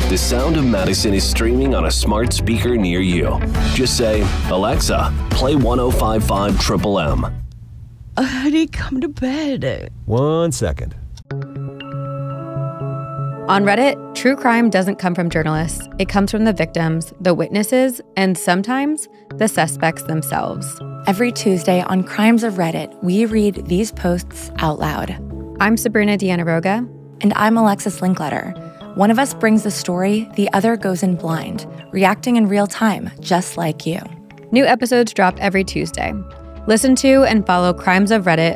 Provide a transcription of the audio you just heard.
The Sound of Madison is streaming on a smart speaker near you. Just say, Alexa, play 105.5 Triple M. Honey, come to bed. 1 second. On Reddit, true crime doesn't come from journalists. It comes from the victims, the witnesses, and sometimes the suspects themselves. Every Tuesday on Crimes of Reddit, we read these posts out loud. I'm Sabrina Dianaroga. And I'm Alexis Linkletter. One of us brings the story, the other goes in blind, reacting in real time, just like you. New episodes drop every Tuesday. Listen to and follow Crimes of Reddit